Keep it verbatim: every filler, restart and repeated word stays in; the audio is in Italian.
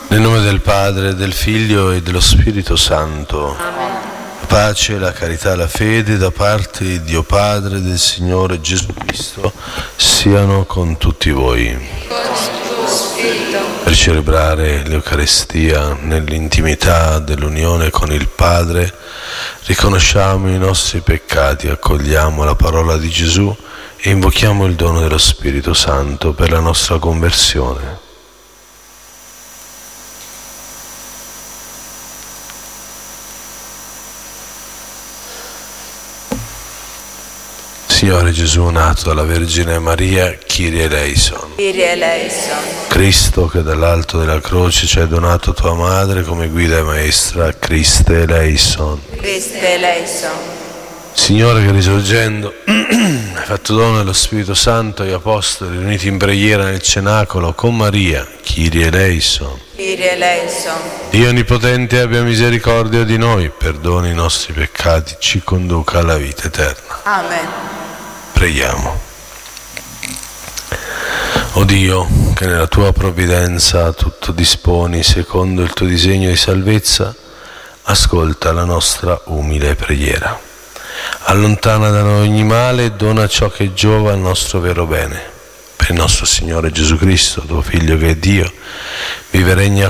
Nel nome del Padre, del Figlio e dello Spirito Santo. Amen. La pace, la carità e la fede da parte di Dio Padre e del Signore Gesù Cristo siano con tutti voi. Con il tuo spirito. Per celebrare l'Eucaristia nell'intimità dell'unione con il Padre, riconosciamo i nostri peccati, accogliamo la parola di Gesù e invochiamo il dono dello Spirito Santo per la nostra conversione. Signore Gesù, nato dalla Vergine Maria, Kyrie eleison. Kyrie eleison. Cristo, che dall'alto della croce ci hai donato tua madre come guida e maestra, Christe eleison. Christe eleison. Signore, che risorgendo hai fatto dono dello Spirito Santo agli Apostoli riuniti in preghiera nel cenacolo con Maria, Kyrie eleison. Kyrie eleison. Dio Onnipotente abbia misericordia di noi, perdoni i nostri peccati, ci conduca alla vita eterna. Amen. Preghiamo. O Dio, che nella tua provvidenza tutto disponi secondo il tuo disegno di salvezza, ascolta la nostra umile preghiera. Allontana da noi ogni male e dona ciò che giova al nostro vero bene. Per il nostro Signore Gesù Cristo, tuo Figlio che è Dio, vive e regna